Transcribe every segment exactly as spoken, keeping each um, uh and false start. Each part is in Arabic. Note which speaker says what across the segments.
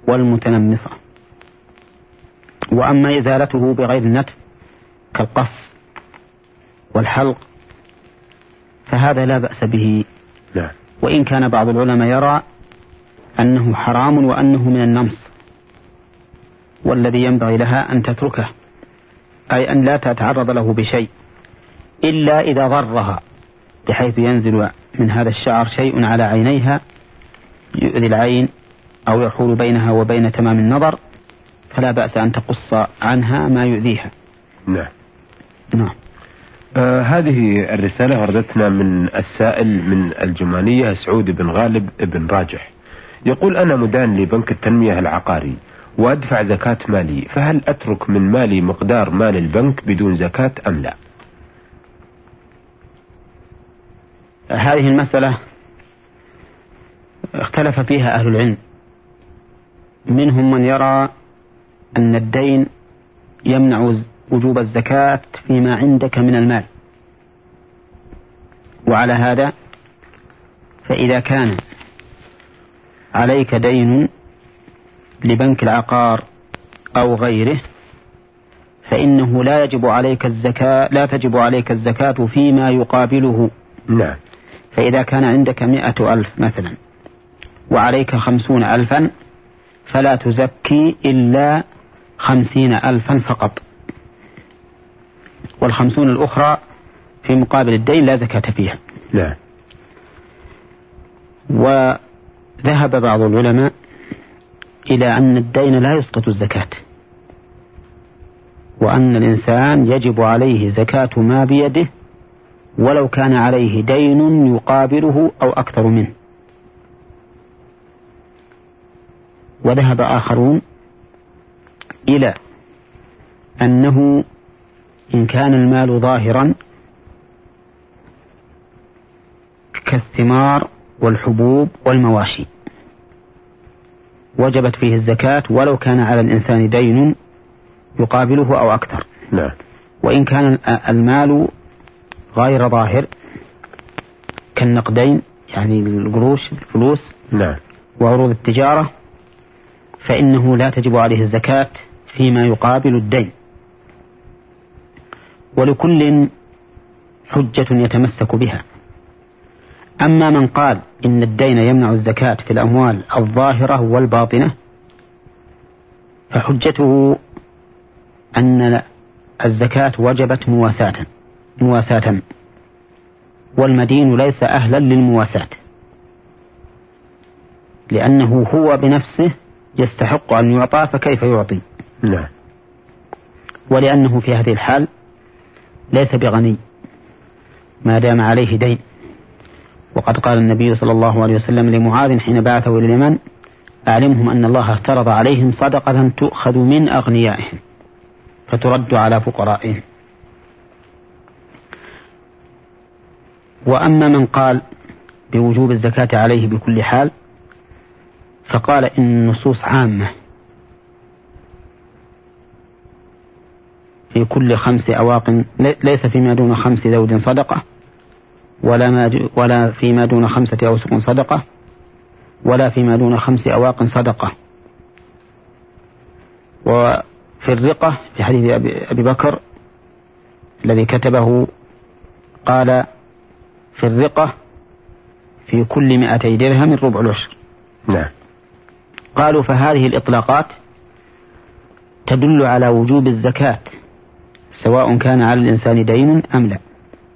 Speaker 1: والمتنمصة. وأما إزالته بغير النتف كالقص والحلق فهذا لا بأس به،
Speaker 2: لا.
Speaker 1: وإن كان بعض العلماء يرى أنه حرام وأنه من النمص، والذي ينبغي لها أن تتركه، أي أن لا تتعرض له بشيء إلا إذا ضرها بحيث ينزل من هذا الشعر شيء على عينيها يؤذي العين أو يحول بينها وبين تمام النظر، فلا بأس أن تقص عنها ما يؤذيها.
Speaker 2: نعم.
Speaker 1: نعم.
Speaker 2: آه هذه الرسالة وردتنا من السائل من الجمانية سعود بن غالب بن راجح، يقول: أنا مدان لبنك التنمية العقاري وأدفع زكاة مالي، فهل أترك من مالي مقدار مال البنك بدون زكاة أم لا؟
Speaker 1: هذه المسألة اختلف فيها أهل العلم، منهم من يرى أن الدين يمنع وجوب الزكاة فيما عندك من المال، وعلى هذا فإذا كان عليك دين لبنك العقار أو غيره فإنه لا يجب عليك الزكاة لا تجب عليك الزكاة فيما يقابله.
Speaker 2: نعم.
Speaker 1: فإذا كان عندك مئة ألف مثلا وعليك خمسون ألفا فلا تزكي إلا خمسين ألفا فقط، والخمسون الأخرى في مقابل الدين لا زكاة فيها.
Speaker 2: نعم.
Speaker 1: وذهب بعض العلماء إلى أن الدين لا يسقط الزكاة، وأن الإنسان يجب عليه زكاة ما بيده ولو كان عليه دين يقابله أو أكثر منه. وذهب آخرون إلى أنه إن كان المال ظاهرا كالثمار والحبوب والمواشي وجبت فيه الزكاة ولو كان على الإنسان دين يقابله أو أكثر.
Speaker 2: لا.
Speaker 1: وإن كان المال غير ظاهر كالنقدين يعني القروش الفلوس
Speaker 2: لا.
Speaker 1: وعروض التجارة فإنه لا تجب عليه الزكاة فيما يقابل الدين، ولكل حجة يتمسك بها. أما من قال إن الدين يمنع الزكاة في الأموال الظاهرة والباطنة فحجته أن الزكاة وجبت مواساة مواساة والمدين ليس أهلا للمواساة، لأنه هو بنفسه يستحق أن يعطى فكيف يعطي؟
Speaker 2: لا.
Speaker 1: ولأنه في هذه الحال ليس بغني ما دام عليه دين. وقد قال النبي صلى الله عليه وسلم لمعاذ حين بعثه إلى اليمن: أعلمهم أن الله افترض عليهم صدقة تؤخذ من أغنيائهم فترد على فقرائهم. وأما من قال بوجوب الزكاة عليه بكل حال فقال إن النصوص عامة في كل خمس أواق، ليس فيما دون خمس ذود صدقة، ولا, ما ولا فيما دون خمسة أوسق صدقة، ولا فيما دون خمس أواق صدقة. وفي الرقة في حديث أبي بكر الذي كتبه قال في الرقة في كل مئتي درهم ربع العشر.
Speaker 2: نعم.
Speaker 1: قالوا فهذه الإطلاقات تدل على وجوب الزكاة سواء كان على الإنسان دين أم لا،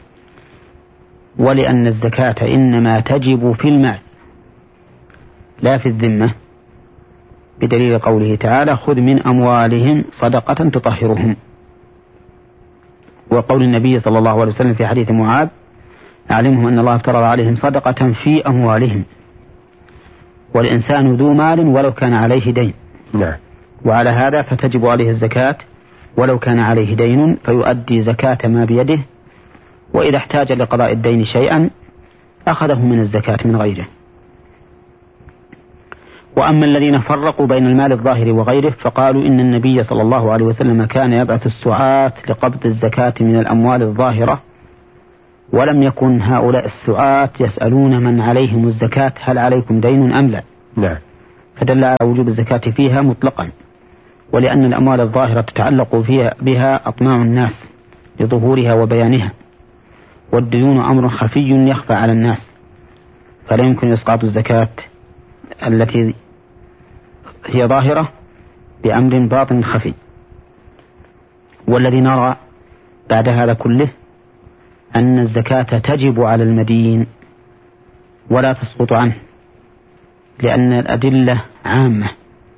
Speaker 1: ولأن الزكاة إنما تجب في المال لا في الذمة، بدليل قوله تعالى: خذ من أموالهم صدقة تطهرهم، وقول النبي صلى الله عليه وسلم في حديث معاذ: أعلمهم أن الله افترض عليهم صدقة في أموالهم. والإنسان ذو مال ولو كان عليه دين.
Speaker 2: نعم.
Speaker 1: وعلى هذا فتجب عليه الزكاة ولو كان عليه دين فيؤدي زكاة ما بيده، وإذا احتاج لقضاء الدين شيئا أخذه من الزكاة من غيره. وأما الذين فرقوا بين المال الظاهر وغيره فقالوا إن النبي صلى الله عليه وسلم كان يبعث السعاة لقبض الزكاة من الأموال الظاهرة، ولم يكن هؤلاء السعاة يسألون من عليهم الزكاة هل عليكم دين أم لا.
Speaker 2: لا.
Speaker 1: فدل على وجوب الزكاة فيها مطلقا، ولأن الأموال الظاهرة تتعلق فيها بها أطماع الناس لظهورها وبيانها، والديون أمر خفي يخفى على الناس، فلا يمكن إسقاط الزكاة التي هي ظاهرة بأمر باطن خفي. والذي نرى بعد هذا كله أن الزكاة تجب على المدين ولا تسقط عنه، لأن الأدلة عامة،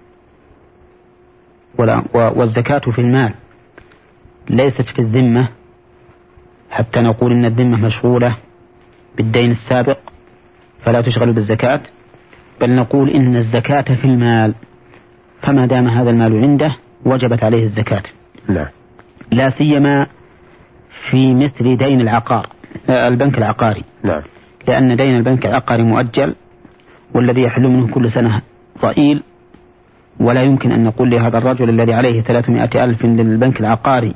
Speaker 1: والزكاة في المال ليست في الذمة حتى نقول إن الذمة مشغولة بالدين السابق فلا تشغل بالزكاة، بل نقول إن الزكاة في المال، فما دام هذا المال عنده وجبت عليه الزكاة.
Speaker 2: لا,
Speaker 1: لا سيما في مثل دين العقار البنك العقاري.
Speaker 2: لا.
Speaker 1: لأن دين البنك العقاري مؤجل، والذي يحل منه كل سنة ضئيل، ولا يمكن أن نقول لهذا الرجل الذي عليه ثلاثمائة ألف للبنك العقاري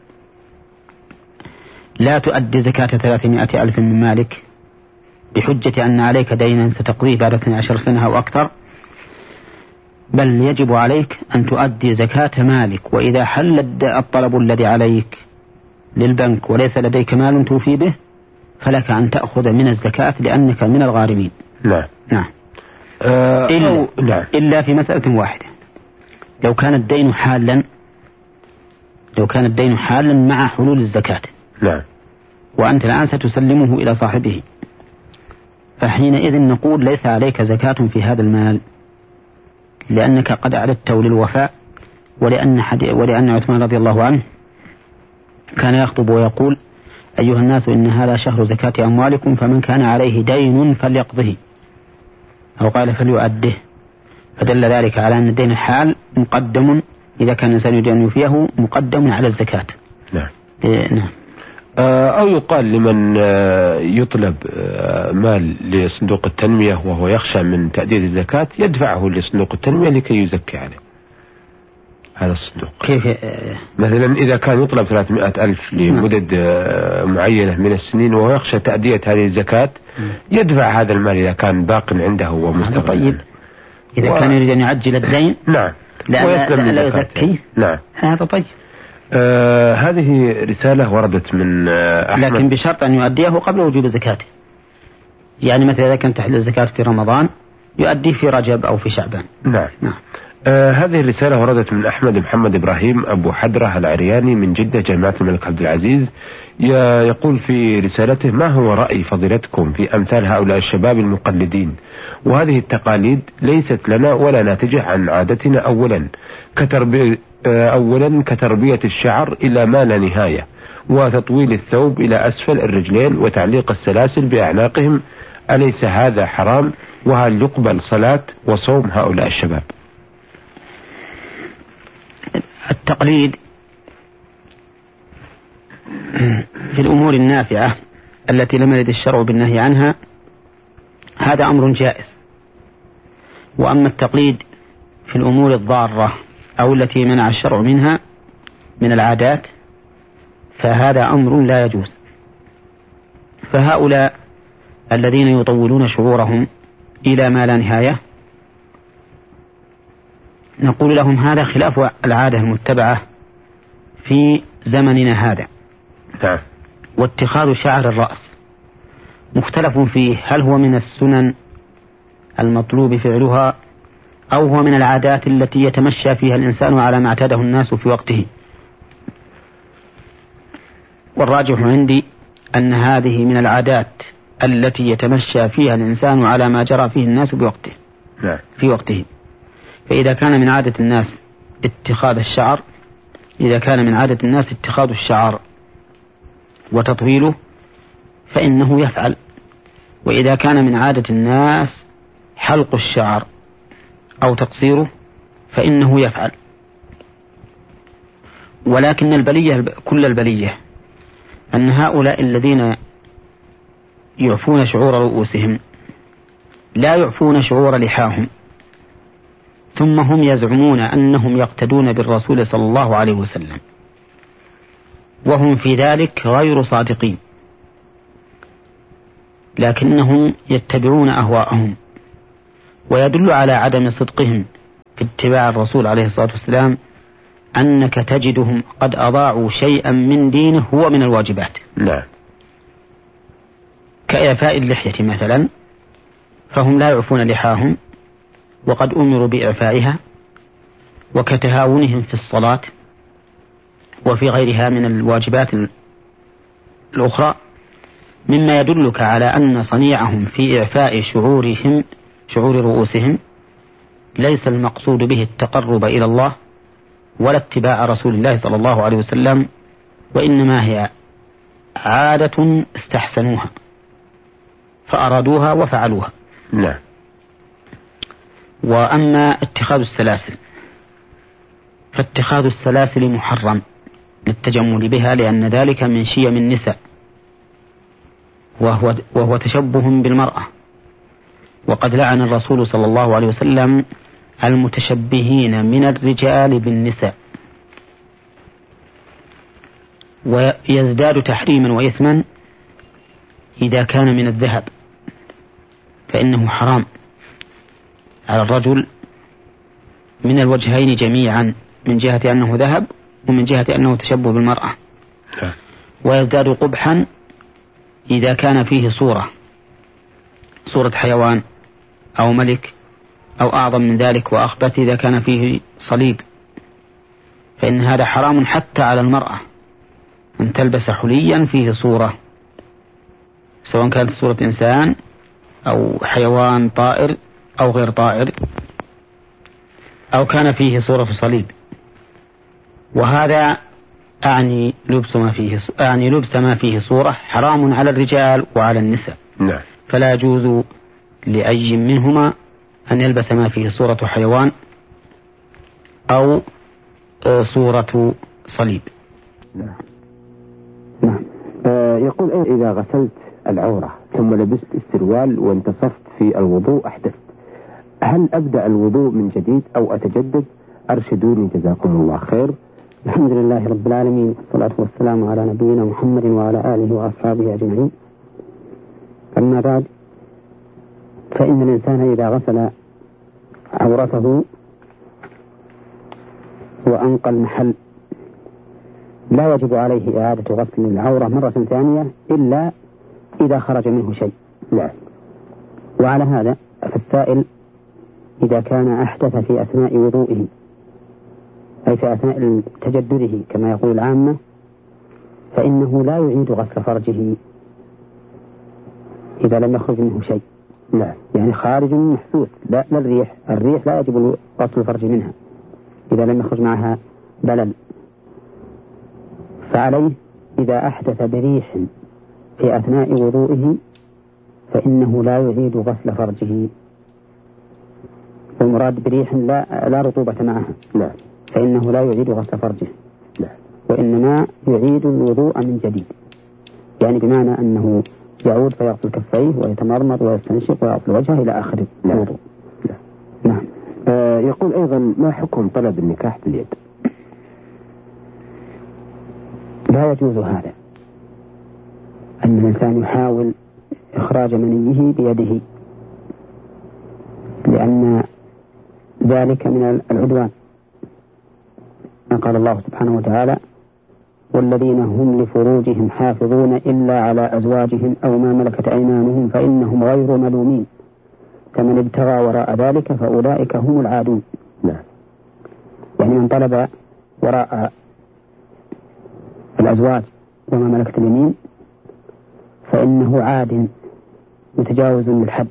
Speaker 1: لا تؤدي زكاة ثلاثمائة ألف من مالك بحجة أن عليك دينا ستقضيه بعد اثنتي عشرة سنة أو أكثر، بل يجب عليك أن تؤدي زكاة مالك. وإذا حل الطلب الذي عليك للبنك وليس لديك مال توفي به فلك أن تأخذ من الزكاة لأنك من الغارمين.
Speaker 2: لا.
Speaker 1: نعم.
Speaker 2: أه
Speaker 1: إلا, لا. إلا في مسألة واحدة، لو كان الدين حالا لو كان الدين حالا مع حلول الزكاة،
Speaker 2: لا.
Speaker 1: وأنت الآن ستسلمه إلى صاحبه، فحينئذ نقول ليس عليك زكاة في هذا المال، لأنك قد أعددته للوفاء، ولأن, ولأن عثمان رضي الله عنه كان يخطب ويقول: أيها الناس إن هذا شهر زكاة أموالكم، فمن كان عليه دين فليقضه، أو قال فليؤده، فدل ذلك على أن الدين الحال مقدم إذا كان الإنسان يريد أن يوفيه مقدم على الزكاة.
Speaker 2: نعم.
Speaker 1: إيه نعم.
Speaker 2: أو يقال لمن يطلب مال لصندوق التنمية وهو يخشى من تأدية الزكاة يدفعه لصندوق التنمية لكي يزكي عليه هذا الصندوق.
Speaker 1: كيف؟
Speaker 2: مثلا إذا كان يطلب ثلاثمائة ألف لمدد معينة من السنين وهو يخشى تأدية هذه الزكاة يدفع هذا المال إذا كان باق عنده ومستغل.
Speaker 1: طيب إذا و... كان يريد أن يعجل الدين
Speaker 2: نعم
Speaker 1: لا لا يزكي.
Speaker 2: نعم.
Speaker 1: هذا طيب.
Speaker 2: آه هذه رسالة وردت من آه أحمد،
Speaker 1: لكن بشرط أن يؤديه قبل وجوب زكاته. يعني مثلا إذا كانت تحل الزكاة في رمضان يؤديه في رجب أو في شعبان.
Speaker 2: نعم.
Speaker 1: نعم.
Speaker 2: آه هذه الرسالة وردت من أحمد محمد إبراهيم أبو حدرة العرياني من جدة جامعة الملك عبد العزيز. يقول في رسالته: ما هو رأي فضيلتكم في أمثال هؤلاء الشباب المقلدين؟ وهذه التقاليد ليست لنا ولا ناتجة عن عادتنا، أولا كتربية أولا كتربية الشعر إلى ما لا نهاية، وتطويل الثوب إلى أسفل الرجلين، وتعليق السلاسل بأعناقهم. أليس هذا حرام؟ وهل يقبل صلاة وصوم هؤلاء الشباب؟
Speaker 1: التقليد في الأمور النافعة التي لم يرد الشرع بالنهي عنها هذا أمر جائز، وأما التقليد في الأمور الضارة أو التي منع الشرع منها من العادات فهذا أمر لا يجوز. فهؤلاء الذين يطولون شعورهم إلى ما لا نهاية نقول لهم هذا خلاف العادة المتبعة في زمننا هذا. واتخاذ شعر الرأس مختلف فيه، هل هو من السنن المطلوب فعلها أو هو من العادات التي يتمشى فيها الإنسان على ما اعتاده الناس في وقته. والراجح عندي أن هذه من العادات التي يتمشى فيها الإنسان على ما جرى فيه الناس بوقته في وقته. فإذا كان من عادة الناس اتخاذ الشعر إذا كان من عادة الناس اتخاذ الشعر وتطويله فإنه يفعل، وإذا كان من عادة الناس حلق الشعر أو تقصيره فإنه يفعل. ولكن البلية كل البلية أن هؤلاء الذين يعفون شعور رؤوسهم لا يعفون شعور لحاهم، ثم هم يزعمون أنهم يقتدون بالرسول صلى الله عليه وسلم، وهم في ذلك غير صادقين، لكنهم يتبعون أهواءهم ويدل على عدم صدقهم في اتباع الرسول عليه الصلاة والسلام أنك تجدهم قد أضاعوا شيئا من دينه هو من الواجبات.
Speaker 2: لا.
Speaker 1: كإعفاء اللحية مثلا، فهم لا يعفون لحاهم وقد أمروا بإعفائها، وكتهاونهم في الصلاة وفي غيرها من الواجبات الأخرى، مما يدلك على أن صنيعهم في إعفاء شعورهم شعور رؤوسهم ليس المقصود به التقرب إلى الله ولا اتباع رسول الله صلى الله عليه وسلم، وإنما هي عادة استحسنوها فأرادوها وفعلوها.
Speaker 2: نعم.
Speaker 1: وأما اتخاذ السلاسل فاتخاذ السلاسل محرم للتجمل بها، لأن ذلك من شيم النساء وهو, وهو تشبه بالمرأة، وقد لعن الرسول صلى الله عليه وسلم المتشبهين من الرجال بالنساء. ويزداد تحريما وإثما إذا كان من الذهب، فإنه حرام على الرجل من الوجهين جميعا، من جهة أنه ذهب ومن جهة أنه تشبه بالمرأة. ويزداد قبحا إذا كان فيه صورة صورة حيوان أو ملك، أو أعظم من ذلك وأخبث إذا كان فيه صليب، فإن هذا حرام حتى على المرأة أن تلبس حليا فيه صورة، سواء كانت صورة إنسان أو حيوان طائر أو غير طائر، أو كان فيه صورة صليب. وهذا أعني لبس ما فيه أعني لبس ما فيه صورة حرام على الرجال وعلى النساء.
Speaker 2: نعم.
Speaker 1: فلا يجوز لأي منهما أن يلبس ما فيه صورة حيوان أو صورة صليب.
Speaker 2: نعم. نعم. آه يقول إذا غسلت العورة ثم لبست السروال وانتصفت في الوضوء أحدثت، هل أبدأ الوضوء من جديد أو أتجدد؟ أرشدوني جزاكم الله خير.
Speaker 3: الحمد لله رب العالمين، والصلاة والسلام على نبينا محمد وعلى آله وأصحابه أجمعين. أما بعد، فإن الإنسان إذا غسل عورته وأنقى المحل لا يجب عليه إعادة غسل العورة مرة ثانية إلا إذا خرج منه شيء.
Speaker 2: لا.
Speaker 3: وعلى هذا فالسائل إذا كان أحدث في أثناء وضوئه، أي في أثناء تجدده كما يقول العامة، فإنه لا يعيد غسل فرجه إذا لم يخرج منه شيء.
Speaker 2: لا.
Speaker 3: يعني خارج محسوس، لا, لا الريح الريح لا يجب غسل الفرج منها إذا لم يخرج معها بلل. فعليه إذا أحدث بريح في أثناء وضوئه فإنه لا يعيد غسل فرجه. والمراد بريح لا, لا رطوبة معها،
Speaker 2: لا،
Speaker 3: فإنه لا يعيد غسل فرجه،
Speaker 2: لا،
Speaker 3: وإنما يعيد الوضوء من جديد، يعني بمعنى أنه يعود فيغسل كفيه ويتمرمط ويستنشق ويغسل وجهه إلى آخر الوضوء.
Speaker 2: لا.
Speaker 3: نعم.
Speaker 2: آه يقول أيضا: ما حكم طلب النكاح باليد؟
Speaker 3: لا يجوز هذا، أن الإنسان يحاول إخراج منيه بيده، لأن ذلك من العدوان. قال الله سبحانه وتعالى: والذين هم لفروجهم حافظون إلا على أزواجهم أو ما ملكت أيمانهم فإنهم غير ملومين فمن ابتغى وراء ذلك فأولئك هم العادون.
Speaker 2: نعم.
Speaker 3: يعني من طلب وراء الأزواج وما ملكت اليمين فإنه عاد متجاوز للحد.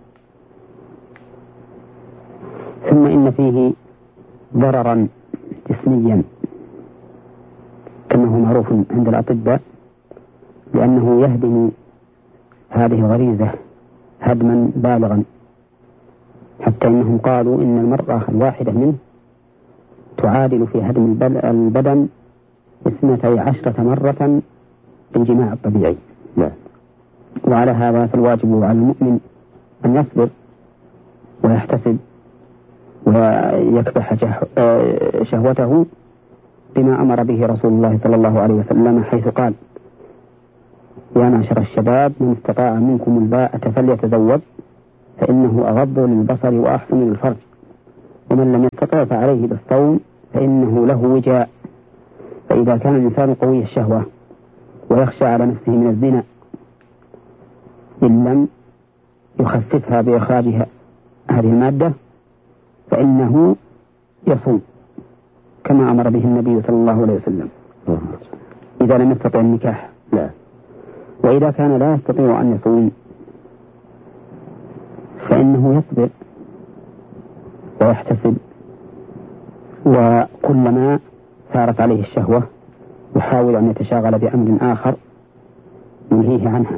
Speaker 3: ثم إن فيه ضررا جسميا كما هو معروف عند الأطباء، لأنه يهدم هذه الغريزة هدما بالغا، حتى إنهم قالوا إن المرأة الواحدة منه تعادل في هدم البدن اثنتي عشرة مرة بالجماع الطبيعي.
Speaker 2: لا.
Speaker 3: وعلى هذا فالواجب على المؤمن أن يصبر ويحتسب ويكبح شهوته بما أمر به رسول الله صلى الله عليه وسلم، حيث قال: يا معشر الشباب من استطاع منكم الباءة فليتزوج فإنه أغض للبصر وأحسن للفرج، ومن لم يستطع فعليه بالصوم فإنه له وجاء. فإذا كان الإنسان قوي الشهوة ويخشى على نفسه من الزنا إن لم يخففها بإخراجها هذه المادة فإنه يصوم كما أمر به النبي صلى الله عليه وسلم إذا لم يستطع النكاح.
Speaker 2: لا.
Speaker 3: وإذا كان لا يستطيع أن يصوم فإنه يصبر ويحتسب، وكلما ثارت عليه الشهوة يحاول أن يتشاغل بأمر آخر ينهيه عنها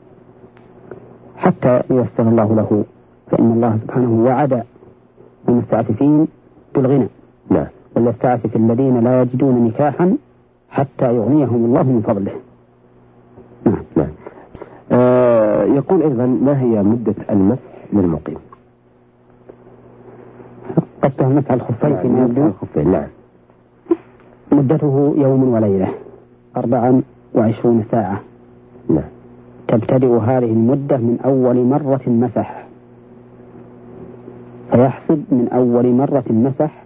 Speaker 3: حتى ييسر الله له، فإن الله سبحانه وعد المستعففين بالغنى.
Speaker 2: لا.
Speaker 3: وليستعفف الذين لا يجدون نكاحا حتى يغنيهم الله من فضله.
Speaker 2: نعم. نعم. آه يقول أيضا ما هي مدة المسح للمقيم؟
Speaker 3: قصده مسح الخفين فيما يبدو.
Speaker 2: الخفين نعم.
Speaker 3: مدته يوم وليلة أربعا وعشرون ساعة.
Speaker 2: نعم.
Speaker 3: تبتدئ هذه المدة من أول مرة مسح، فيحسب من أول مرة مسح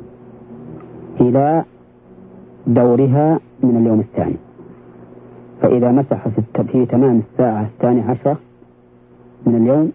Speaker 3: إلى دورها من اليوم الثاني. فإذا مسح في تمام الساعة الثانية عشرة من اليوم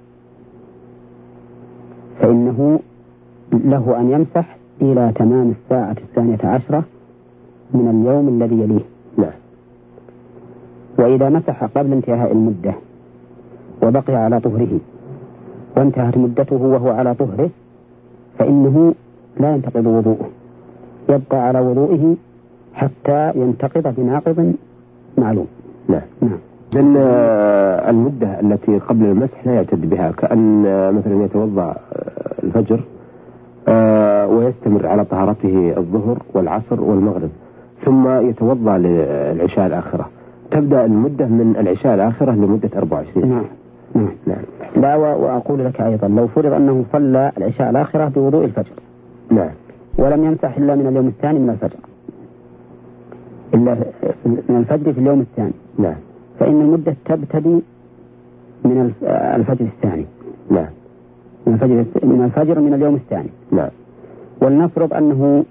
Speaker 3: فإنه له أن يمسح إلى تمام الساعة الثانية عشرة من اليوم الذي يليه.
Speaker 2: لا.
Speaker 3: وإذا مسح قبل انتهاء المدة وبقي على طهره وانتهت مدته وهو على طهره فإنه لا ينتقض وضوءه، يبقى على وضوئه حتى ينتقض بناقض معلوم.
Speaker 2: لا.
Speaker 3: نعم.
Speaker 2: لأن المدة التي قبل المسح لا يعتد بها، كأن مثلا يتوضأ الفجر ويستمر على طهارته الظهر والعصر والمغرب ثم يتوضأ للعشاء الآخرة، تبدأ المدة من العشاء الآخرة لمدة أربعة وعشرين.
Speaker 3: نعم. نعم.
Speaker 2: نعم.
Speaker 3: لا، وأقول لك أيضا لو فرض أنه صلى العشاء الآخرة بوضوء الفجر.
Speaker 2: نعم.
Speaker 3: ولم يمسح إلا من اليوم الثاني من الفجر، إلا من الفجر في اليوم الثاني.
Speaker 2: نعم.
Speaker 3: فإن المدة تبتدي من الفجر الثاني.
Speaker 2: نعم.
Speaker 3: من الفجر من الفجر من اليوم الثاني.
Speaker 2: نعم.
Speaker 3: ولنفرض أنه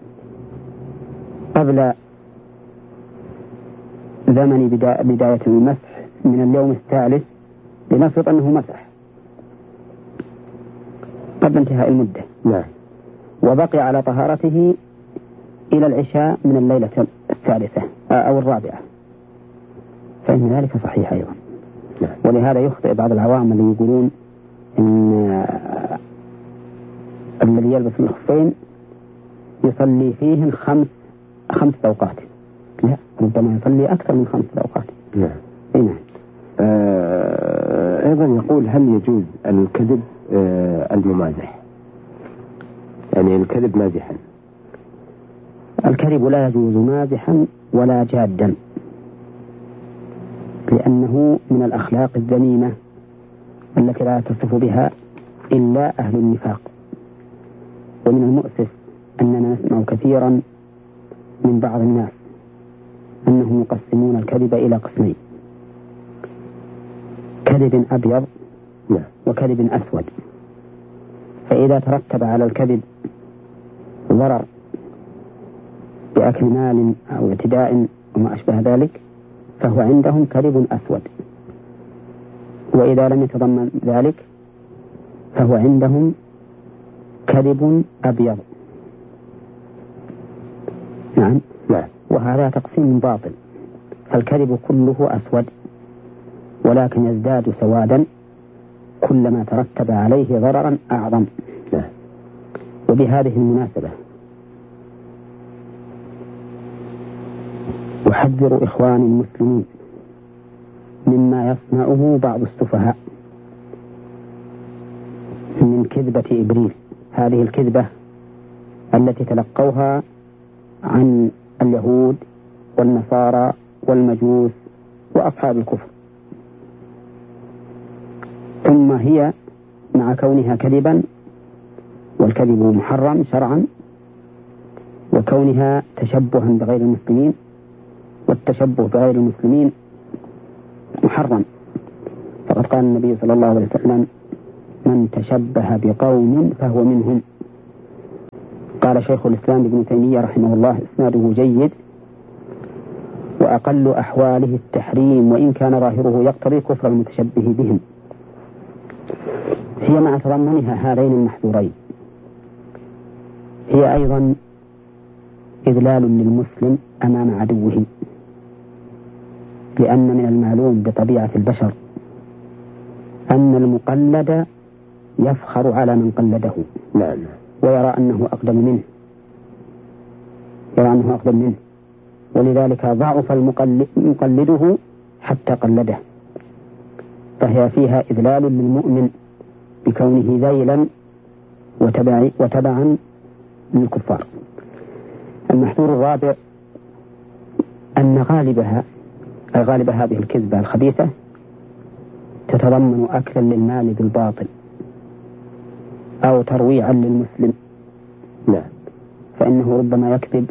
Speaker 3: قبل زمن بداية المسح من اليوم الثالث، لنفرض أنه مسح قبل انتهاء المدة.
Speaker 2: نعم.
Speaker 3: وبقي على طهارته إلى العشاء من الليلة الثالثة أو الرابعة فإن ذلك صحيح أيضا.
Speaker 2: نعم.
Speaker 3: ولهذا يخطئ بعض العوام اللي يقولون إن الذي يلبس الخفين يصلي فيهن خمس خمس أوقات. لا، ربما يصلي أكثر من خمس أوقات.
Speaker 2: نعم.
Speaker 3: نعم.
Speaker 2: آه أيضا يقول هل يجوز الكذب آه الممازح، يعني الكذب مازحا؟
Speaker 3: الكذب لا يجوز مازحا ولا جادا، لأنه من الأخلاق الذميمة التي لا تصف بها إلا أهل النفاق. ومن المؤسف أننا نسمع كثيرا من بعض الناس أنهم يقسمون الكذب إلى قسمين: كذب أبيض وكذب أسود. فإذا ترتب على الكذب ضرر بأكل مال أو اعتداء وما أشبه ذلك فهو عندهم كذب أسود، وإذا لم يتضمن ذلك فهو عندهم كذب أبيض. نعم.
Speaker 2: نعم.
Speaker 3: وهذا تقسيم باطل، فالكذب كله أسود ولكن يزداد سوادا كلما ترتب عليه ضررا أعظم.
Speaker 2: نعم.
Speaker 3: وبهذه المناسبة أحذر إخواني المسلمين مما يصنعه بعض السفهاء من كذبة إبريل، هذه الكذبة التي تلقوها عن اليهود والنصارى والمجوس وأصحاب الكفر، ثم هي مع كونها كذبا، والكذب محرم شرعا، وكونها تشبها بغير المسلمين، والتشبه بغير المسلمين محرم. فقد قال النبي صلى الله عليه وسلم: من تشبه بقوم فهو منهم. قال شيخ الإسلام ابن تيمية رحمه الله: إسناده جيد، وأقل أحواله التحريم وإن كان ظاهره يقتضي كفر المتشبه بهم. هي مع تضمنها هذين المحذورين هي أيضا إذلال للمسلم أمام عدوه، لأن من المعلوم بطبيعة البشر أن المقلد يفخر على من قلده،
Speaker 2: نعم،
Speaker 3: ويرى أنه أقدم منه يرى أنه أقدم منه ولذلك ضعف مقلده حتى قلده، فهي فيها إذلال للمؤمن بكونه ذيلا وتبع وتبعا للكفار. المحذور الرابع أن غالبها أي غالب هذه الكذبة الخبيثة تتضمن أكلا للمال بالباطل أو ترويعا للمسلم.
Speaker 2: نعم.
Speaker 3: فإنه ربما يكذب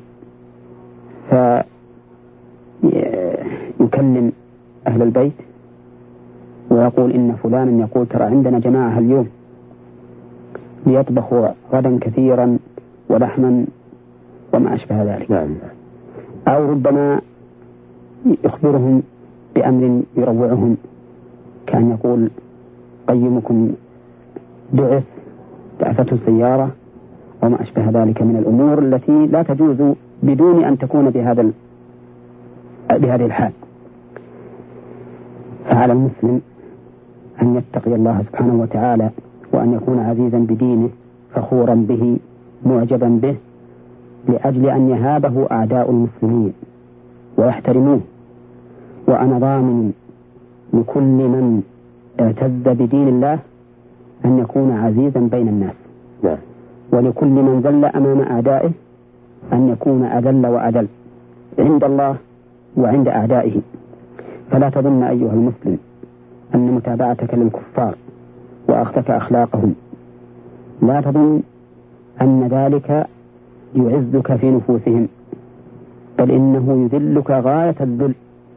Speaker 3: فيكلم أهل البيت ويقول إن فلانا يقول ترى عندنا جماعة اليوم ليطبخوا غدا كثيرا ولحما وما أشبه ذلك.
Speaker 2: نعم.
Speaker 3: أو ربما يخبرهم بأمر يروعهم، كان يقول قيمكم دعث دعسته السيارة وما أشبه ذلك من الأمور التي لا تجوز بدون أن تكون بهذا بهذه الحال. فعلى المسلم أن يتقي الله سبحانه وتعالى وأن يكون عزيزا بدينه فخورا به معجبا به، لأجل أن يهابه أعداء المسلمين ويحترموه. وأنا ضامن لكل من اعتز بدين الله أن يكون عزيزا بين الناس،
Speaker 2: نعم.
Speaker 3: ولكل من ذل أمام أعدائه أن يكون أذل وأذل عند الله وعند أعدائه. فلا تظن أيها المسلم أن متابعتك للكفار وأخذك أخلاقهم لا تظن أن ذلك يعزك في نفوسهم، بل إنه يذلك غاية الذل،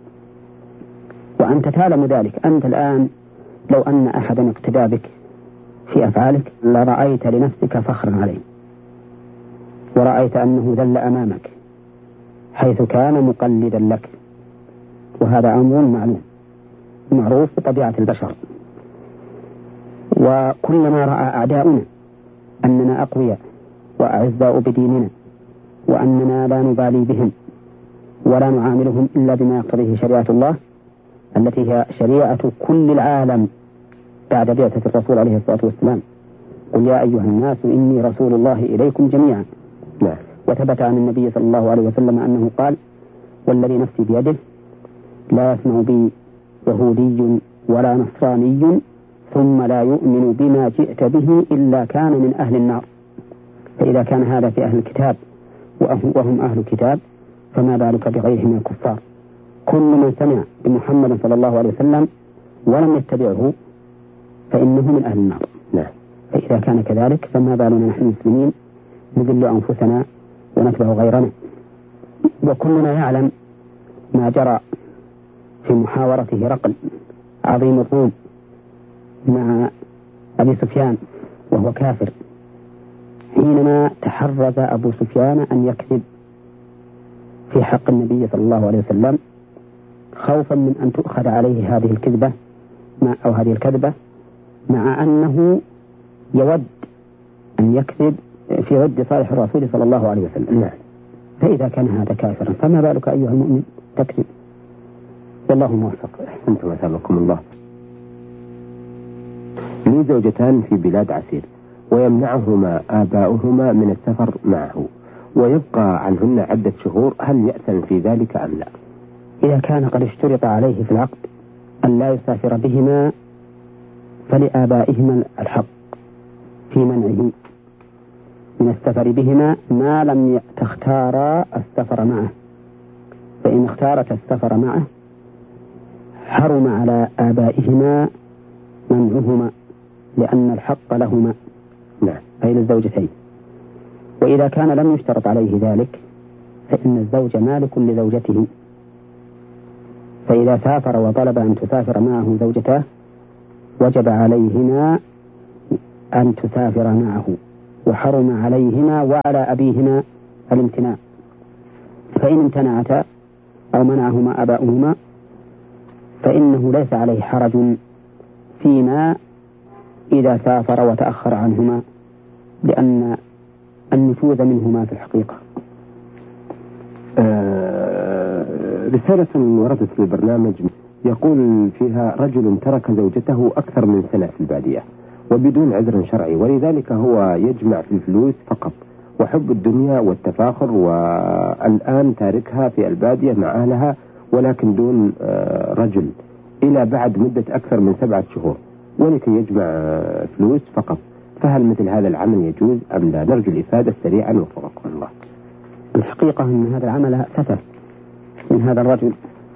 Speaker 3: وأنت تعلم ذلك. أنت الآن لو أن أحدا اقتدى بك في أفعالك لرأيت لنفسك فخرا عليه، ورأيت أنه ذل أمامك حيث كان مقلدا لك، وهذا أمر معلوم معروف بطبيعة البشر. وكلما رأى أعداؤنا أننا أقوياء وأعزاء بديننا وأننا لا نبالي بهم ولا نعاملهم إلا بما يقتضيه شريعة الله التي هي شريعة كل العالم بعد بعثة الرسول عليه الصلاة والسلام: قل يا أيها الناس إني رسول الله إليكم جميعا.
Speaker 2: نعم.
Speaker 3: وثبت عن النبي صلى الله عليه وسلم أنه قال: والذي نفسي بيده لا يسمع بي يهودي ولا نصراني ثم لا يؤمن بما جئت به إلا كان من أهل النار. فإذا كان هذا في أهل الكتاب وهم أهل الكتاب فما بالك بغيرهم من الكفار. كل من سمع بمحمد صلى الله عليه وسلم ولم يتبعه فإنه من أهل النار.
Speaker 2: نعم.
Speaker 3: فإذا كان كذلك فما بالنا نحن المسلمين نذل أنفسنا ونتبع غيرنا. وكلنا يعلم ما جرى في محاورة هرقل عظيم الروم مع أبي سفيان وهو كافر، حينما تحرز أبو سفيان أن يكذب في حق النبي صلى الله عليه وسلم خوفا من أن تؤخذ عليه هذه الكذبة أو هذه الكذبة، مع أنه يود أن يكذب في رد صالح الرسول صلى الله عليه وسلم.
Speaker 2: نعم.
Speaker 3: فإذا كان هذا كافرا فما بالك أيها المؤمن تكذب؟ والله موفق.
Speaker 2: أحسنتم وثابكم الله. لي زوجتان في بلاد عسير ويمنعهما آباؤهما من السفر معه ويبقى عنهن عدة شهور، هل يأثم في ذلك أم لا؟
Speaker 3: إذا كان قد اشترط عليه في العقد أن لا يسافر بهما فلآبائهما الحق في منعه من السفر بهما ما لم تختارا السفر معه. فإن اختارت السفر معه حرم على آبائهما منعهما لأن الحق لهما.
Speaker 2: نعم.
Speaker 3: أي للزوجتين. وإذا كان لم يشترط عليه ذلك فإن الزوج مالك لزوجته، فإذا سافر وطلب أن تسافر معه زوجته وجب عليهما أن تسافر معه، وحرم عليهما وعلى أبيهما الامتناع، فإن امتنعتا أو منعهما آباؤهما فإنه ليس عليه حرج فيما إذا سافر وتأخر عنهما، لأن النفوذ منهما في الحقيقة.
Speaker 2: آه رسالة وردت في البرنامج يقول فيها: رجل ترك زوجته أكثر من سنة في البادية وبدون عذر شرعي، ولذلك هو يجمع في الفلوس فقط وحب الدنيا والتفاخر، والآن تاركها في البادية مع أهلها ولكن دون آه رجل إلى بعد مدة أكثر من سبعة شهور، ولكي يجمع آه فلوس فقط. فهل مثل هذا العمل يجوز أم لا؟ نرجو الإفادة سريعا وفقكم الله.
Speaker 3: الحقيقة أن هذا العمل فسد من هذا الرجل،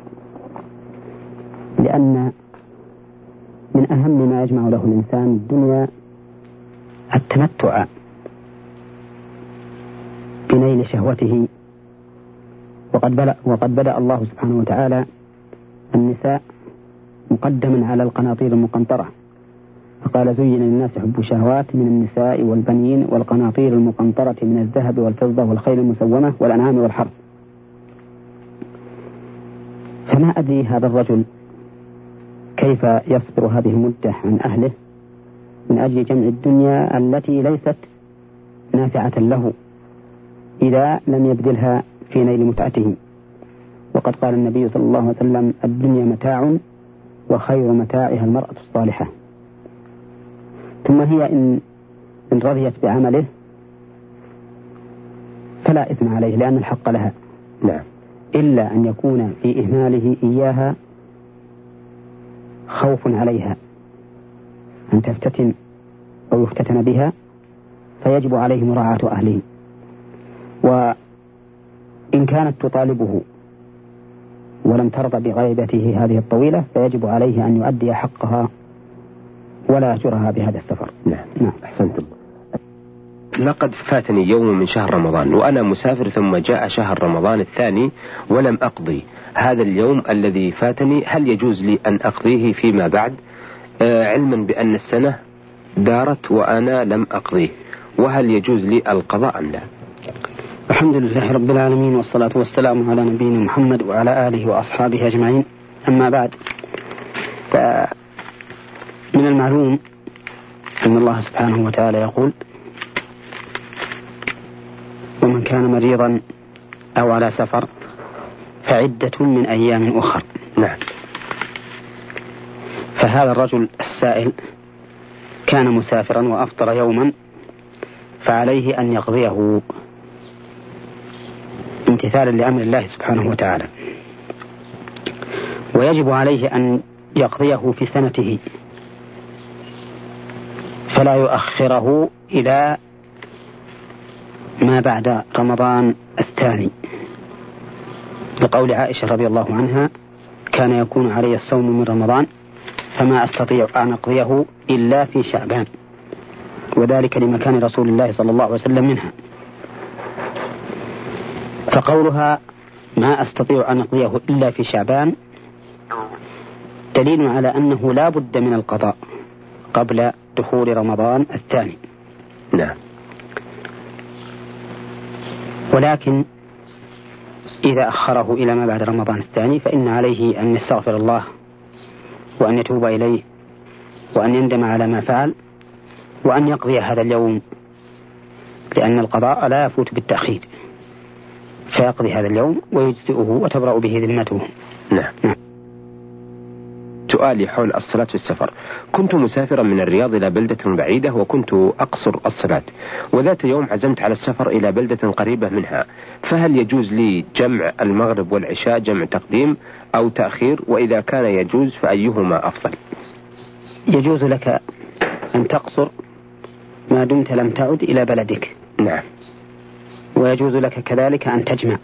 Speaker 3: لأن من أهم ما يجمع له الإنسان الدنيا التمتع بنيل شهوته، وقد بدأ, وقد بدأ الله سبحانه وتعالى النساء مقدما على القناطير المقنطرة، فقال: زين للناس حب الشهوات من النساء والبنين والقناطير المقنطرة من الذهب والفضة والخيل المسومة والأنعام والحرث. فما أدري هذا الرجل كيف يصبر هذه المدة عن أهله من أجل جمع الدنيا التي ليست نافعة له إذا لم يبذلها في نيل متعته. وقد قال النبي صلى الله عليه وسلم: الدنيا متاع وخير متاعها المرأة الصالحة. ثم هي إن, إن رضيت بعمله فلا إثم عليه، لأن الحق لها.
Speaker 2: نعم.
Speaker 3: إلا أن يكون في إهماله إياها خوف عليها أن تفتتن أو يفتتن بها، فيجب عليه مراعاة أهله. وإن كانت تطالبه ولم ترضى بغيبته هذه الطويلة فيجب عليه أن يؤدي حقها ولا يجرها بهذا السفر.
Speaker 2: نعم. نعم. أحسنتم.
Speaker 4: لقد فاتني يوم من شهر رمضان وأنا مسافر، ثم جاء شهر رمضان الثاني ولم أقضي هذا اليوم الذي فاتني، هل يجوز لي أن أقضيه فيما بعد، آه علما بأن السنة دارت وأنا لم أقضيه، وهل يجوز لي القضاء أم لا؟
Speaker 3: الحمد لله رب العالمين، والصلاة والسلام على نبينا محمد وعلى آله وأصحابه أجمعين. أما بعد، فمن المعلوم أن الله سبحانه وتعالى يقول: ومن كان مريضا أو على سفر فعدة من أيام أخر.
Speaker 4: نعم.
Speaker 3: فهذا الرجل السائل كان مسافرا وأفطر يوما، فعليه أن يقضيه امتثالا لأمر الله سبحانه وتعالى، ويجب عليه أن يقضيه في سنته فلا يؤخره إلى ما بعد رمضان الثاني، لقول عائشة رضي الله عنها: كان يكون علي الصوم من رمضان فما أستطيع أن أقضيه إلا في شعبان، وذلك لمكان رسول الله صلى الله عليه وسلم منها. فقولها ما أستطيع أن أقضيه إلا في شعبان دليل على أنه لا بد من القضاء قبل دخول رمضان الثاني.
Speaker 4: نعم.
Speaker 3: ولكن إذا أخره إلى ما بعد رمضان الثاني فإن عليه أن يستغفر الله وأن يتوب إليه وأن يندم على ما فعل وأن يقضي هذا اليوم، لأن القضاء لا يفوت بالتأخير، فيقضي هذا اليوم ويجزئه وتبرأ به ذمته.
Speaker 4: نعم. نعم. سؤالي حول الصلاة في السفر. كنت مسافرا من الرياض إلى بلدة بعيدة وكنت أقصر الصلاة، وذات يوم عزمت على السفر إلى بلدة قريبة منها، فهل يجوز لي جمع المغرب والعشاء جمع تقديم أو تأخير؟ وإذا كان يجوز فأيهما أفضل؟
Speaker 3: يجوز لك أن تقصر ما دمت لم تعد إلى بلدك.
Speaker 4: نعم.
Speaker 3: ويجوز لك كذلك أن تجمع،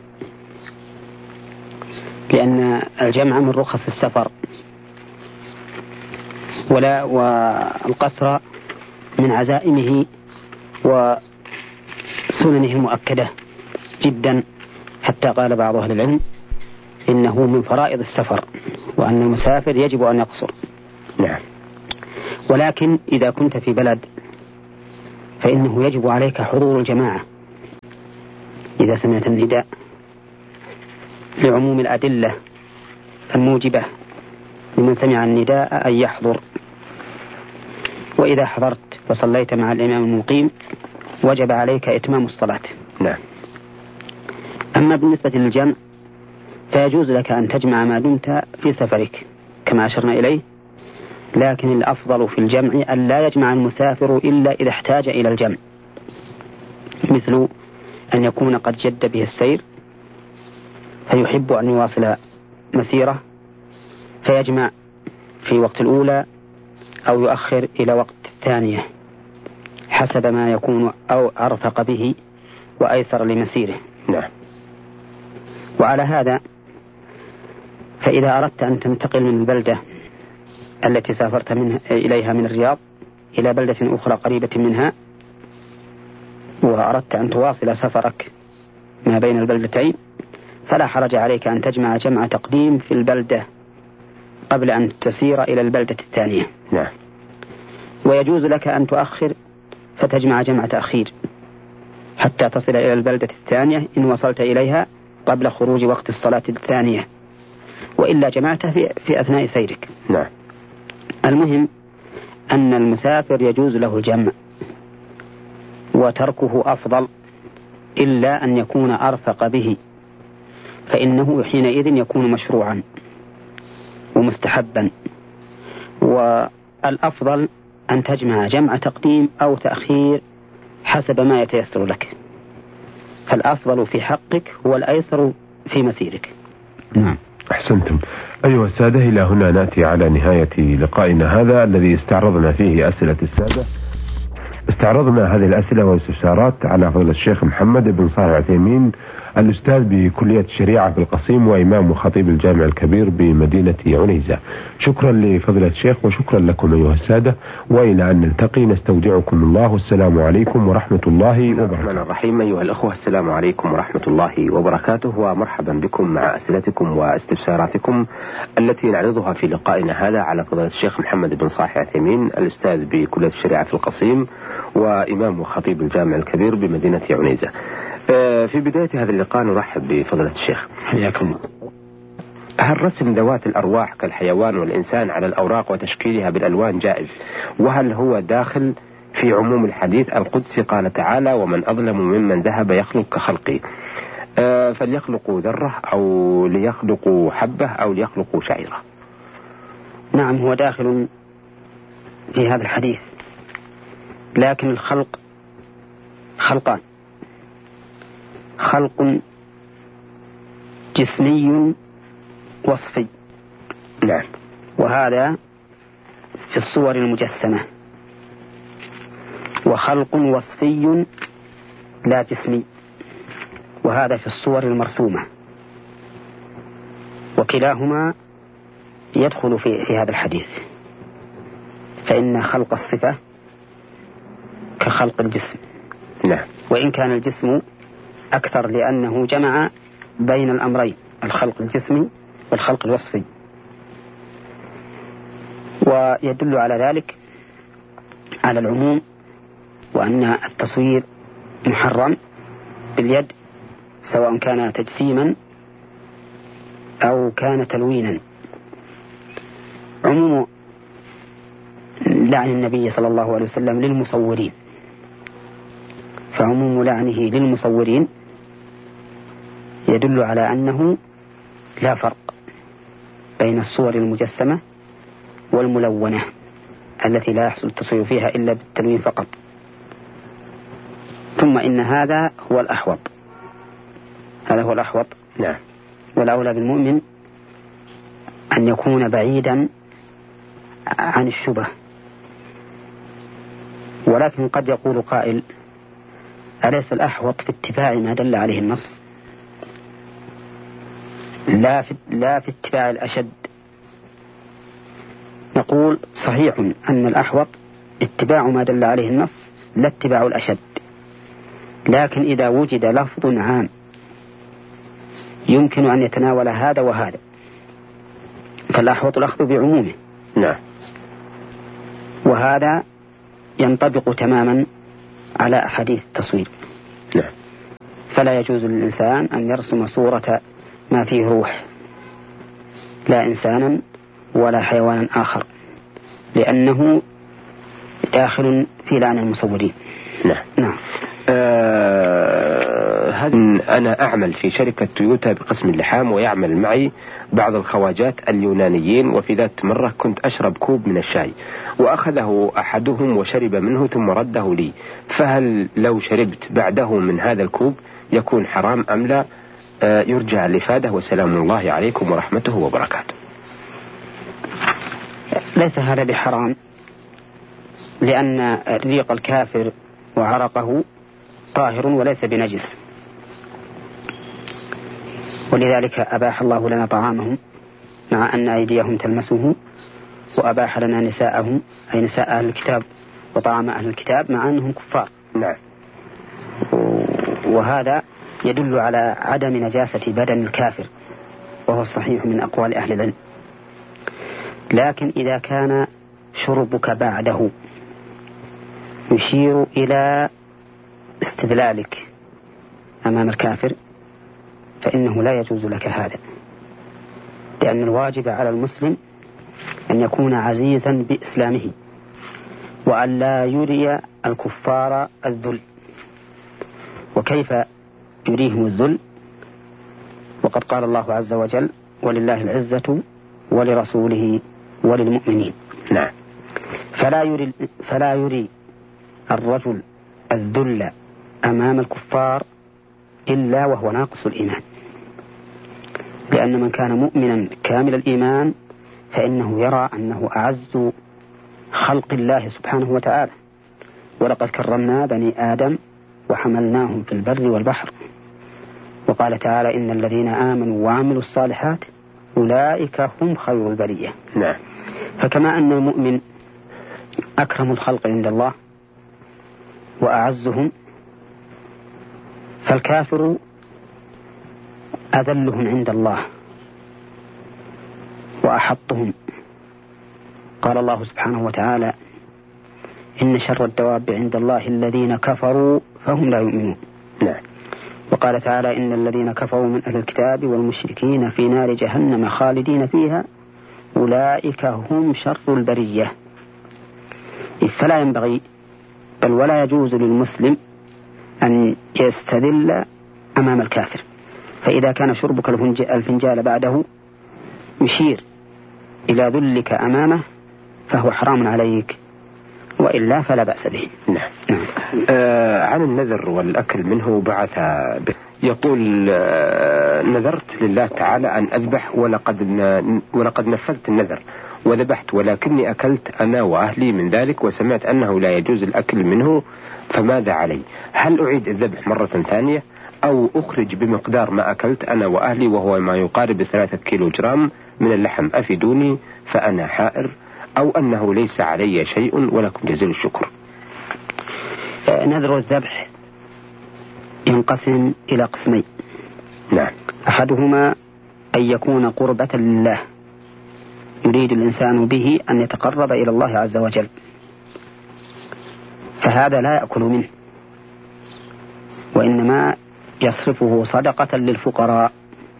Speaker 3: لأن الجمع من رخص السفر، ولا والقصر من عزائمه وسننه المؤكدة جدا، حتى قال بعض أهل العلم إنه من فرائض السفر، وأن المسافر يجب أن يقصر.
Speaker 4: نعم.
Speaker 3: ولكن إذا كنت في بلد فإنه يجب عليك حضور الجماعة إذا سمعت النداء لعموم الأدلة الموجبة لمن سمع النداء أن يحضر. وإذا حضرت وصليت مع الإمام المقيم وجب عليك إتمام الصلاة.
Speaker 4: نعم.
Speaker 3: أما بالنسبة للجمع فيجوز لك أن تجمع ما دمت في سفرك كما أشرنا إليه، لكن الأفضل في الجمع أن لا يجمع المسافر إلا إذا احتاج إلى الجمع، مثل أن يكون قد جد به السير فيحب أن يواصل مسيرة فيجمع في وقت الأولى أو يؤخر إلى وقت الثانية حسب ما يكون أو أرفق به وأيسر لمسيره.
Speaker 4: نعم.
Speaker 3: وعلى هذا فإذا أردت أن تنتقل من البلدة التي سافرت منها إليها من الرياض إلى بلدة أخرى قريبة منها، وأردت أن تواصل سفرك ما بين البلدتين، فلا حرج عليك أن تجمع جمع تقديم في البلدة قبل أن تسير إلى البلدة الثانية.
Speaker 4: نعم.
Speaker 3: ويجوز لك أن تؤخر فتجمع جمع تأخير حتى تصل إلى البلدة الثانية إن وصلت إليها قبل خروج وقت الصلاة الثانية، وإلا جمعته في, في أثناء سيرك.
Speaker 4: نعم.
Speaker 3: المهم أن المسافر يجوز له الجمع وتركه أفضل إلا أن يكون أرفق به، فإنه حينئذ يكون مشروعا ومستحبا. والأفضل أن تجمع جمع تقديم أو تأخير حسب ما يتيسر لك، فالأفضل في حقك هو الأيسر في مسيرك.
Speaker 2: نعم. أحسنتم. أيها السادة، إلى هنا نأتي على نهاية لقائنا هذا الذي استعرضنا فيه أسئلة السادة. استعرضنا هذه الأسئلة والاستفسارات على فضيلة الشيخ محمد بن صالح العثيمين، الأستاذ بكلية الشريعة في القصيم وإمام وخطيب الجامع الكبير بمدينة عنيزة. شكرا لفضيلة الشيخ وشكرا لكم أيها السادة، وإلى أن نلتقي نستودعكم الله، والسلام عليكم ورحمة الله وبركاته.
Speaker 4: الرحمن الرحيم. أيها الأخوة، السلام عليكم ورحمة الله وبركاته، ومرحبا بكم مع أسئلتكم واستفساراتكم التي نعرضها في لقائنا هذا على فضيلة الشيخ محمد بن صالح العثيمين، الأستاذ بكلية الشريعة في القصيم وإمام وخطيب الجامع الكبير بمدينة عنيزة. في بداية هذا اللقاء نرحب بفضيلة الشيخ.
Speaker 3: حياكم.
Speaker 4: هل رسم ذوات الأرواح كالحيوان والإنسان على الأوراق وتشكيلها بالألوان جائز؟ وهل هو داخل في عموم الحديث القدسي قال تعالى: ومن أظلم ممن ذهب يخلق كخلقي؟ آه فليخلقوا ذرة أو ليخلقوا حبة أو ليخلقوا شعيرة.
Speaker 3: نعم، هو داخل في هذا الحديث، لكن الخلق خلقان: خلق جسمي وصفي.
Speaker 4: نعم.
Speaker 3: وهذا في الصور المجسمة، وخلق وصفي لا جسمي، وهذا في الصور المرسومة، وكلاهما يدخل في, في هذا الحديث، فإن خلق الصفة كخلق الجسم.
Speaker 4: نعم.
Speaker 3: وإن كان الجسم أكثر لأنه جمع بين الأمرين، الخلق الجسمي والخلق الوصفي. ويدل على ذلك على العموم، وأن التصوير محرم باليد سواء كان تجسيما أو كان تلوينا. عموم لعن النبي صلى الله عليه وسلم للمصورين، فعموم لعنه للمصورين يدل على أنه لا فرق بين الصور المجسمة والملونة التي لا يحصل التصوير فيها إلا بالتلوين فقط. ثم إن هذا هو الأحوط، هذا هو الأحوط.
Speaker 4: نعم.
Speaker 3: والأولى بالمؤمن أن يكون بعيدا عن الشبه. ولكن قد يقول قائل: أليس الأحوط في اتباع ما دل عليه النص لا في, لا في اتباع الأشد؟ نقول: صحيح أن الأحوط اتباع ما دل عليه النص لا اتباع الأشد، لكن إذا وجد لفظ عام يمكن أن يتناول هذا وهذا فالأحوط الأخذ بعمومه.
Speaker 4: نعم.
Speaker 3: وهذا ينطبق تماما على أحاديث التصوير.
Speaker 4: نعم.
Speaker 3: فلا يجوز للإنسان أن يرسم صورة ما فيه روح، لا إنسانا ولا حيوانا آخر، لأنه داخل في لعن المصورين.
Speaker 4: نعم.
Speaker 3: نعم.
Speaker 4: آه هذا أنا أعمل في شركة تويوتا بقسم اللحام، ويعمل معي بعض الخواجات اليونانيين، وفي ذات مرة كنت أشرب كوب من الشاي وأخذه أحدهم وشرب منه ثم رده لي، فهل لو شربت بعده من هذا الكوب يكون حرام أم لا؟ آه يرجع الإفادة، وسلام الله عليكم ورحمته وبركاته.
Speaker 3: ليس هذا بحرام، لأن ريق الكافر وعرقه طاهر وليس بنجس، ولذلك أباح الله لنا طعامهم مع أن أيديهم تلمسه، وأباح لنا نساءهم أي نساء أهل الكتاب وطعام أهل الكتاب مع أنهم كفار.
Speaker 4: نعم.
Speaker 3: وهذا يدل على عدم نجاسة بدن الكافر، وهو الصحيح من أقوال أهل العلم. لكن إذا كان شربك بعده يشير إلى استدلالك أمام الكافر فإنه لا يجوز لك هذا، لأن الواجب على المسلم أن يكون عزيزا بإسلامه، وأن لا يري الكفار الذل. وكيف يريهم الذل وقد قال الله عز وجل: ولله العزة ولرسوله وللمؤمنين.
Speaker 4: نعم.
Speaker 3: فلا يري, فلا يري الرجل الذل أمام الكفار إلا وهو ناقص الإيمان، لأن من كان مؤمنا كامل الإيمان فإنه يرى أنه أعز خلق الله سبحانه وتعالى. ولقد كرمنا بني آدم وحملناهم في البر والبحر، وقال تعالى: إن الذين آمنوا وعملوا الصالحات أولئك هم خير البرية.
Speaker 4: نعم.
Speaker 3: فكما أن المؤمن أكرم الخلق عند الله وأعزهم، فالكافر أذلهم عند الله وأحطهم. قال الله سبحانه وتعالى: إن شر الدواب عند الله الذين كفروا فهم لا يؤمنون.
Speaker 4: نعم.
Speaker 3: وقال تعالى: إن الذين كفروا من أهل الكتاب والمشركين في نار جهنم خالدين فيها أولئك هم شر البرية. فلا ينبغي بل ولا يجوز للمسلم أن يستذل أمام الكافر، فإذا كان شربك الفنجال بعده يشير إلى ذلك أمامه فهو حرام عليك، وإلا فلا بأس به.
Speaker 4: نعم. آه عن النذر والأكل منه بعث يقول: آه نذرت لله تعالى أن أذبح، ولقد, ولقد نفذت النذر وذبحت، ولكني أكلت أنا وأهلي من ذلك، وسمعت أنه لا يجوز الأكل منه، فماذا علي؟ هل أعيد الذبح مرة ثانية أو أخرج بمقدار ما أكلت أنا وأهلي وهو ما يقارب ثلاثة كيلو جرام من اللحم؟ أفيدوني فأنا حائر، أو أنه ليس علي شيء ولكم جزيل الشكر.
Speaker 3: نذر الذبح ينقسم إلى قسمين.
Speaker 4: نعم.
Speaker 3: أحدهما أن يكون قربة لله، يريد الإنسان به أن يتقرب إلى الله عز وجل، فهذا لا يأكل منه، وإنما يصرفه صدقة للفقراء.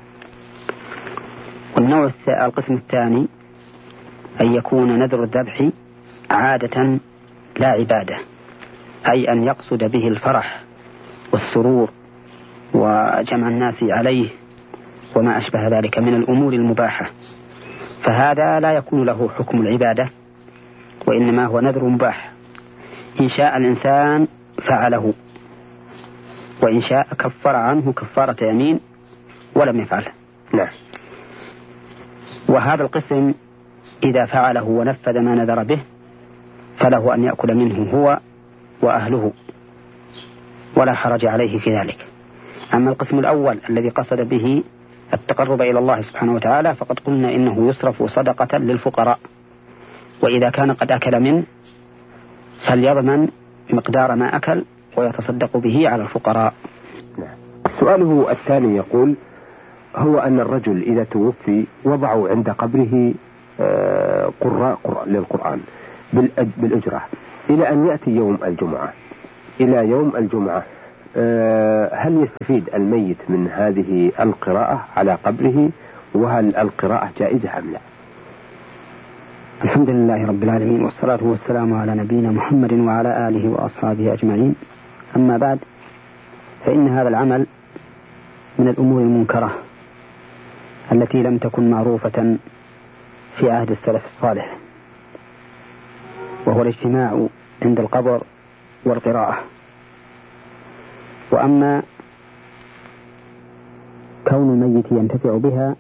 Speaker 3: والنوع القسم الثاني أن يكون نذر الذبح عادة لا عبادة، أي أن يقصد به الفرح والسرور وجمع الناس عليه وما أشبه ذلك من الأمور المباحة، فهذا لا يكون له حكم العبادة، وإنما هو نذر مباح. إن شاء الإنسان فعله، وإن شاء كفر عنه كفارة يمين ولم يفعله.
Speaker 4: نعم.
Speaker 3: وهذا القسم إذا فعله ونفذ ما نذر به فله أن يأكل منه هو وأهله ولا حرج عليه في ذلك. أما القسم الأول الذي قصد به التقرب إلى الله سبحانه وتعالى فقد قلنا إنه يصرف صدقة للفقراء، وإذا كان قد أكل منه فليضمن مقدار ما أكل ويتصدق به على الفقراء.
Speaker 4: نعم. سؤاله الثاني يقول: هو أن الرجل إذا توفي وضعوا عند قبره قراء للقرآن بالأجرة إلى أن يأتي يوم الجمعة، إلى يوم الجمعة، هل يستفيد الميت من هذه القراءة على قبره؟ وهل القراءة جائزة أم لا؟
Speaker 3: الحمد لله رب العالمين، والصلاة والسلام على نبينا محمد وعلى آله وأصحابه أجمعين. أما بعد، فإن هذا العمل من الأمور المنكرة التي لم تكن معروفة في عهد السلف الصالح، وهو الاجتماع عند القبر والقراءة. وأما كون الميت ينتفع بها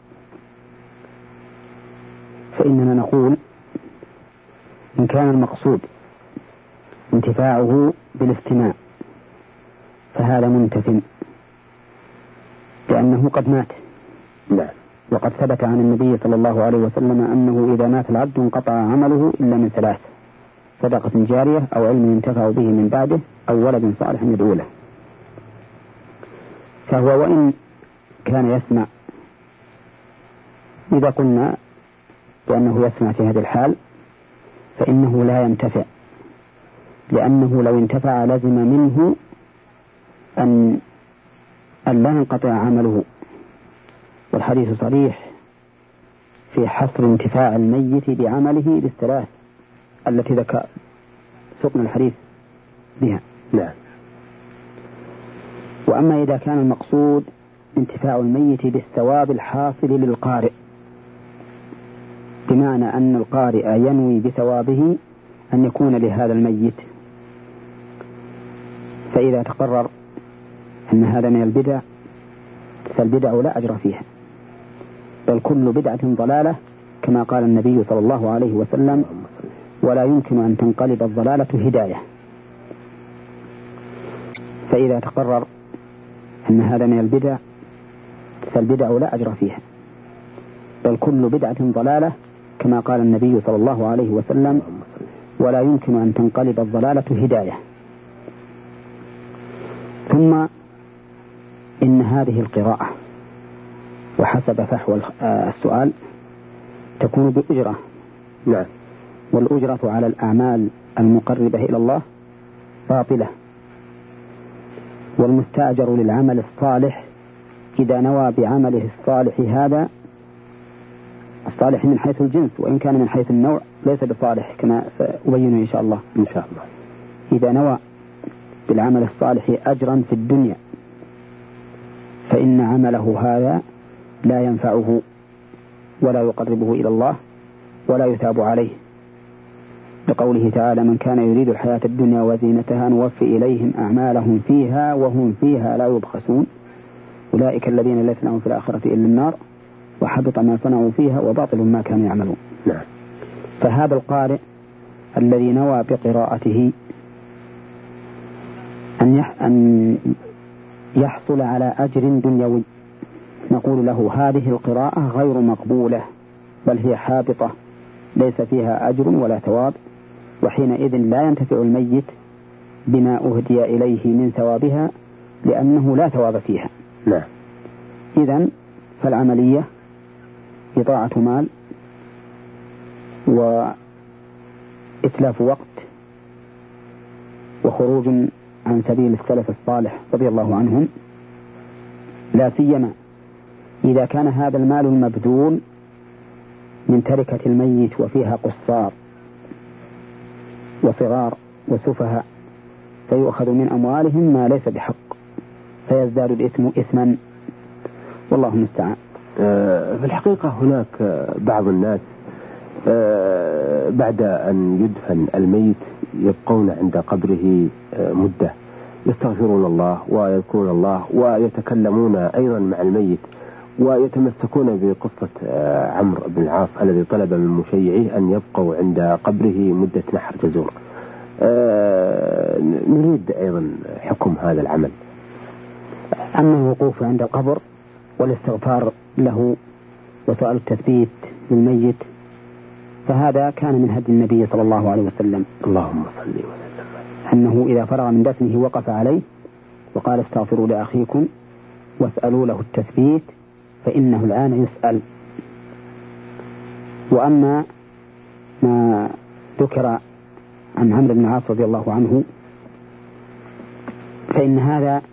Speaker 3: فإننا نقول إن كان المقصود انتفاعه بالاستماع فهذا منتف، لأنه قد مات.
Speaker 4: لا.
Speaker 3: وقد ثبت عن النبي صلى الله عليه وسلم أنه إذا مات العبد انقطع عمله إلا من ثلاث: صدقة جارية، أو علم ينتفع به من بعده، أو ولد صالح يدعو له. فهو وإن كان يسمع، إذا قلنا بأنه يسمع في هذه الحال فإنه لا ينتفع، لأنه لو انتفع لزم منه أن أن لا ينقطع عمله، والحديث صريح في حصر انتفاع الميت بعمله بالثلاث التي ذكر سقنا الحديث بها.
Speaker 4: نعم.
Speaker 3: وأما إذا كان المقصود انتفاع الميت بالثواب الحاصل للقارئ، بمعنى أن القارئ ينوي بثوابه أن يكون لهذا الميت، فإذا تقرر أن هذا من البدع فالبدع لا أجر فيها، بل كل بدعة ضلالة، كما قال النبي صلى الله عليه وسلم: ولا يمكن أن تنقلب الضلالة هداية. فإذا تقرر أن هذا من البدع فالبدع لا أجر فيها، بل كل بدعة ضلالة، كما قال النبي صلى الله عليه وسلم: ولا يمكن أن تنقلب الضلالة هداية. ثم إن هذه القراءة وحسب فحوى السؤال تكون بأجرة.
Speaker 4: نعم.
Speaker 3: والأجرة على الأعمال المقربة إلى الله باطلة، والمستأجر للعمل الصالح إذا نوى بعمله الصالح هذا الصالح من حيث الجنس، وإن كان من حيث النوع ليس بصالح، كما سأبين إن شاء الله.
Speaker 4: إن شاء الله.
Speaker 3: إذا نوى بالعمل الصالح أجرا في الدنيا فإن عمله هذا لا ينفعه ولا يقربه إلى الله ولا يثاب عليه، لقوله تعالى: من كان يريد الحياة الدنيا وزينتها نوفي إليهم أعمالهم فيها وهم فيها لا يبخسون أولئك الذين ليس لهم في الآخرة إلا النار وحبط ما صنعوا فيها وباطل ما كانوا يعملون.
Speaker 4: نعم.
Speaker 3: فهذا القارئ الذي نوى بقراءته أن يحصل على أجر دنيوي نقول له: هذه القراءة غير مقبولة، بل هي حابطة ليس فيها أجر ولا ثواب، وحينئذ لا ينتفع الميت بما أهدي إليه من ثوابها، لأنه لا ثواب فيها.
Speaker 4: نعم.
Speaker 3: إذن فالعملية إضاعة مال وإتلاف وقت وخروج عن سبيل السلف الصالح رضي الله عنهم، لا سيما إذا كان هذا المال المبذول من تركة الميت وفيها قصار وصغار وسفهاء، فيؤخذ من أموالهم ما ليس بحق فيزداد الإثم إثما، والله المستعان.
Speaker 4: في الحقيقة هناك بعض الناس بعد أن يدفن الميت يبقون عند قبره مدة يستغفرون الله ويذكرون الله ويتكلمون أيضا مع الميت، ويتمسكون بقصة عمرو بن العاص الذي طلب من مشيعيه أن يبقوا عند قبره مدة نحر جزور. نريد أيضا حكم هذا العمل.
Speaker 3: أما الوقوف عند القبر والاستغفار له وسؤال التثبيت للميت فهذا كان من هدي النبي صلى الله عليه وسلم،
Speaker 4: اللهم صل وسلم،
Speaker 3: أنه إذا فرغ من دفنه وقف عليه وقال: استغفروا لأخيكم واسألوا له التثبيت فإنه الآن يسأل. وأما ما ذكر عن عمرو بن العاص رضي الله عنه فإن هذا